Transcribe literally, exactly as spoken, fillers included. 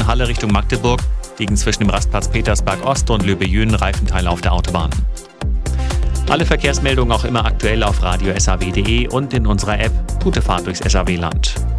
von Halle Richtung Magdeburg liegen zwischen dem Rastplatz Petersberg Ost und Löbejün Reifenteile auf der Autobahn. Alle Verkehrsmeldungen auch immer aktuell auf radio punkt s a w punkt d e und in unserer App. Gute Fahrt durchs S A W-Land.